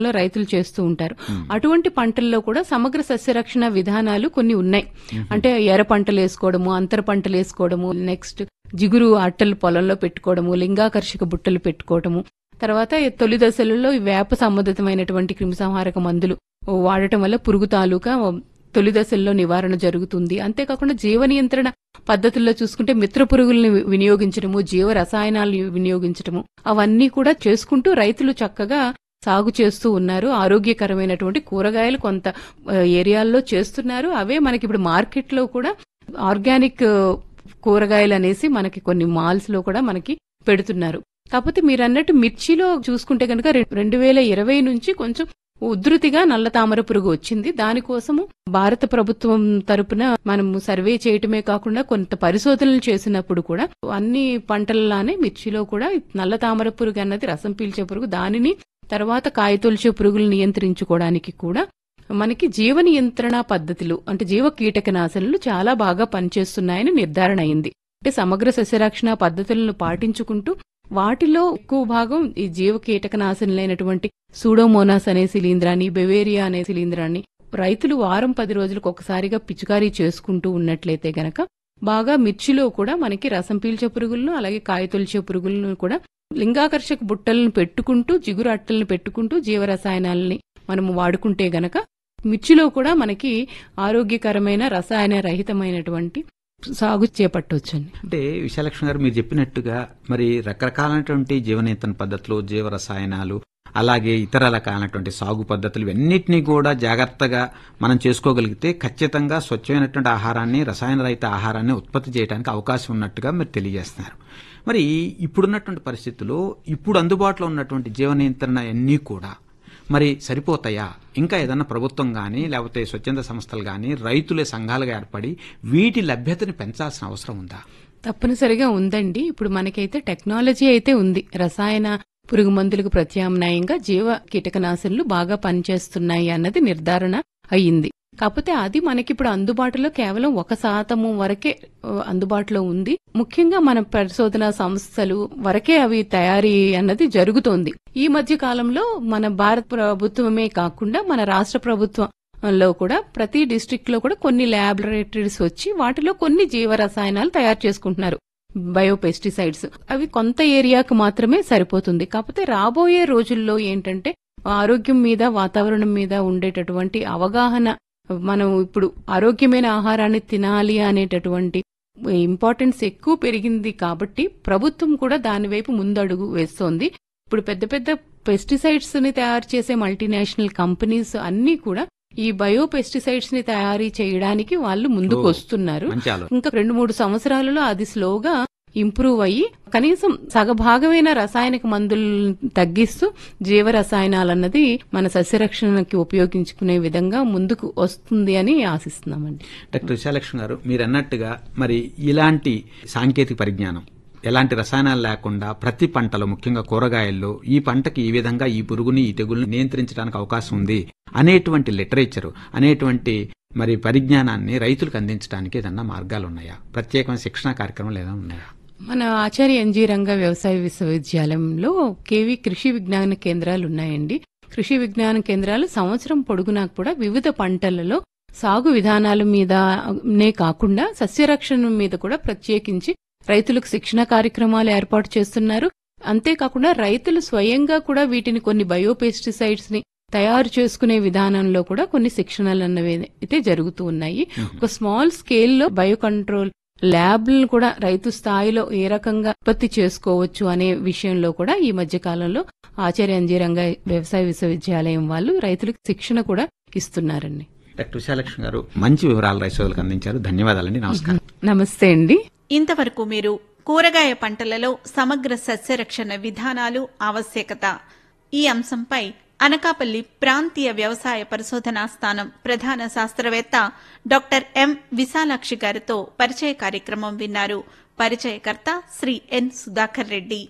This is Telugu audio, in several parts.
రైతులు చేస్తూ ఉంటారు. అటువంటి పంటల్లో కూడా సమగ్ర సస్యరక్షణ విధానాలు కొన్ని ఉన్నాయి. అంటే ఎర్ర పంటలు వేసుకోవడము, అంతర పంటలు వేసుకోవడము, నెక్స్ట్ జిగురు అట్టలు పొలంలో పెట్టుకోవడము, లింగాకర్షక బుట్టలు పెట్టుకోవడము, తర్వాత తొలి దశలలో వేప సంబంధితమైనటువంటి క్రిమిసంహారక మందులు వాడటం వల్ల పురుగు తాలూకా తొలి దశల్లో నివారణ జరుగుతుంది. అంతేకాకుండా జీవ నియంత్రణ పద్ధతుల్లో చూసుకుంటే మిత్ర పురుగుల్ని వినియోగించడము, జీవ రసాయనాలు వినియోగించడము, అవన్నీ కూడా చేసుకుంటూ రైతులు చక్కగా సాగు చేస్తూ ఉన్నారు. ఆరోగ్యకరమైనటువంటి కూరగాయలు కొంత ఏరియాల్లో చేస్తున్నారు. అవే మనకి ఇప్పుడు మార్కెట్లో కూడా ఆర్గానిక్ కూరగాయలు అనేసి మనకి కొన్ని మాల్స్ లో కూడా మనకి పెడుతున్నారు. కాకపోతే మీరు అన్నట్టు మిర్చిలో చూసుకుంటే కనుక 2020 నుంచి కొంచెం ఉధృతిగా నల్ల తామర పురుగు వచ్చింది. దానికోసము భారత ప్రభుత్వం తరపున మనము సర్వే చేయటమే కాకుండా కొంత పరిశోధనలు చేసినప్పుడు కూడా అన్ని పంటలలానే మిర్చిలో కూడా నల్ల తామర పురుగు అన్నది రసం పీల్చే పురుగు, దానిని తర్వాత కాయతొలిచే పురుగులు నియంత్రించుకోవడానికి కూడా మనకి జీవ నియంత్రణ పద్ధతులు అంటే జీవ కీటకనాశనలు చాలా బాగా పనిచేస్తున్నాయని నిర్ధారణ అయింది. అంటే సమగ్ర సస్యరక్షణ పద్ధతులను పాటించుకుంటూ వాటిలో ఎక్కువ భాగం ఈ జీవ కీటకనాశనలైనటువంటి సూడోమోనాస్ అనే శిలీంధ్రాన్ని, బెవేరియా అనే శిలీంధ్రాన్ని రైతులు వారం 10 రోజులకు ఒకసారిగా పిచికారీ చేసుకుంటూ ఉన్నట్లయితే గనక బాగా మిర్చిలో కూడా మనకి రసం పీల్చే పురుగులను అలాగే కాయతొలిచే పురుగులను కూడా లింగాకర్షక బుట్టలను పెట్టుకుంటూ జిగురు అట్టలను పెట్టుకుంటూ జీవరసాయనాలని మనము వాడుకుంటే గనక మిర్చిలో కూడా మనకి ఆరోగ్యకరమైన రసాయన రహితమైనటువంటి సాగు చేపట్టవచ్చండి. అంటే విశాలక్ష్మి గారు మీరు చెప్పినట్టుగా మరి రకరకాలైనటువంటి జీవనియంత్రణ పద్ధతులు, జీవ రసాయనాలు, అలాగే ఇతర రకాలైనటువంటి సాగు పద్ధతులు ఇవన్నిటినీ కూడా జాగ్రత్తగా మనం చేసుకోగలిగితే ఖచ్చితంగా స్వచ్ఛమైనటువంటి ఆహారాన్ని, రసాయన రహిత ఆహారాన్ని ఉత్పత్తి చేయడానికి అవకాశం ఉన్నట్టుగా మీరు తెలియజేస్తున్నారు. మరి ఇప్పుడున్నటువంటి పరిస్థితుల్లో ఇప్పుడు అందుబాటులో ఉన్నటువంటి జీవ నియంత్రణ అన్నీ కూడా మరి సరిపోతాయా? ఇంకా ఏదన్నా ప్రభుత్వం కానీ లేకపోతే స్వచ్ఛంద సంస్థలు కానీ రైతులే సంఘాలుగా ఏర్పడి వీటి లభ్యతని పెంచాల్సిన అవసరం ఉందా? తప్పనిసరిగా ఉందండి. ఇప్పుడు మనకైతే టెక్నాలజీ అయితే ఉంది. రసాయన పురుగు మందులకు ప్రత్యామ్నాయంగా జీవ కీటకనాశనలు బాగా పనిచేస్తున్నాయి అన్నది నిర్ధారణ అయ్యింది. కాకపోతే అది మనకిప్పుడు అందుబాటులో కేవలం 1% వరకే అందుబాటులో ఉంది. ముఖ్యంగా మన పరిశోధన సంస్థలు వరకే అవి తయారీ అన్నది జరుగుతోంది. ఈ మధ్య కాలంలో మన భారత ప్రభుత్వమే కాకుండా మన రాష్ట్ర ప్రభుత్వంలో కూడా ప్రతి డిస్ట్రిక్ట్ లో కూడా కొన్ని ల్యాబొరేటరీస్ వచ్చి వాటిలో కొన్ని జీవ రసాయనాలు తయారు చేసుకుంటున్నారు, బయోపెస్టిసైడ్స్. అవి కొంత ఏరియాకు మాత్రమే సరిపోతుంది. కాకపోతే రాబోయే రోజుల్లో ఏంటంటే ఆరోగ్యం మీద, వాతావరణం మీద ఉండేటటువంటి అవగాహన, మనం ఇప్పుడు ఆరోగ్యమైన ఆహారాన్ని తినాలి అనేటటువంటి ఇంపార్టెన్స్ ఎక్కువ పెరిగింది కాబట్టి ప్రభుత్వం కూడా దానివైపు ముందడుగు వేస్తోంది. ఇప్పుడు పెద్ద పెద్ద పెస్టిసైడ్స్ ని తయారు చేసే మల్టీనేషనల్ కంపెనీస్ అన్ని కూడా ఈ బయోపెస్టిసైడ్స్ ని తయారీ చేయడానికి వాళ్ళు ముందుకు వస్తున్నారు. ఇంకా 2-3 సంవత్సరాలలో అది స్లోగా ఇంప్రూవ్ అయ్యి కనీసం సగభాగమైన రసాయనిక మందులను తగ్గిస్తూ జీవ రసాయనాలన్నది మన సస్యరక్షణకి ఉపయోగించుకునే విధంగా ముందుకు వస్తుంది అని ఆశిస్తున్నామండి. డాక్టర్ విశాలక్ష్మి గారు, మీరు అన్నట్టుగా మరి ఇలాంటి సాంకేతిక పరిజ్ఞానం, ఎలాంటి రసాయనాలు లేకుండా ప్రతి పంటలో ముఖ్యంగా కూరగాయల్లో ఈ పంటకి ఈ విధంగా ఈ పురుగుని, ఈ తెగుల్ని నియంత్రించడానికి అవకాశం ఉంది అనేటువంటి లిటరేచర్, అనేటువంటి మరి పరిజ్ఞానాన్ని రైతులకు అందించడానికి ఏదన్నా మార్గాలు ఉన్నాయా? ప్రత్యేకమైన శిక్షణా కార్యక్రమాలు ఏదైనా ఉన్నాయా? మన ఆచార్య ఎన్జీ రంగా వ్యవసాయ విశ్వవిద్యాలయంలో కేవీ కృషి విజ్ఞాన కేంద్రాలు ఉన్నాయండి. కృషి విజ్ఞాన కేంద్రాలు సంవత్సరం పొడుగునా కూడా వివిధ పంటలలో సాగు విధానాల మీదనే కాకుండా సస్యరక్షణ మీద కూడా ప్రత్యేకించి రైతులకు శిక్షణ కార్యక్రమాలు ఏర్పాటు చేస్తున్నారు. అంతేకాకుండా రైతులు స్వయంగా కూడా వీటిని కొన్ని బయోపెస్టిసైడ్స్ ని తయారు చేసుకునే విధానంలో కూడా కొన్ని శిక్షణలు అన్నవి అయితే జరుగుతూ ఉన్నాయి. ఒక స్మాల్ స్కేల్లో బయో కంట్రోల్ ల్యాబ్లను కూడా రైతు స్థాయిలో ఏ రకంగా ఉత్పత్తి చేసుకోవచ్చు అనే విషయంలో కూడా ఈ మధ్య కాలంలో ఆచార్య ఎన్జీ రంగా వ్యవసాయ విశ్వవిద్యాలయం వాళ్ళు రైతులకు శిక్షణ కూడా ఇస్తున్నారండి. డాక్టర్ విశాలక్ష్మి గారు, మంచి వివరాలు రైతులకు అందించారు. ధన్యవాదాలండి. నమస్కారం. నమస్తే అండి. ఇంతవరకు మీరు కూరగాయ పంటలలో సమగ్ర సస్యరక్షణ విధానాలు, ఆవశ్యకత ఈ అంశంపై అనకాపల్లి ప్రాంతీయ వ్యవసాయ పరిశోధనా స్థానం ప్రధాన శాస్త్రవేత్త డాక్టర్ ఎం విశాలాక్షి గారితో పరిచయ కార్యక్రమం విన్నారు. పరిచయకర్త శ్రీ ఎన్ సుధాకర్ రెడ్డి.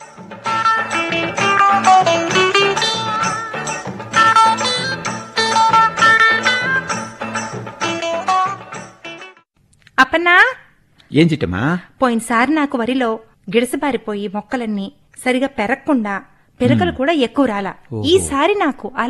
అప్పన్నా, ఏం చిట్టమా? పోయినసారి నాకు వరిలో గిడసబారిపోయి మొక్కలన్నీ సరిగా పెరగకుండా పిలకలు కూడా ఎక్కువ రాలా. ఈసారి నాకు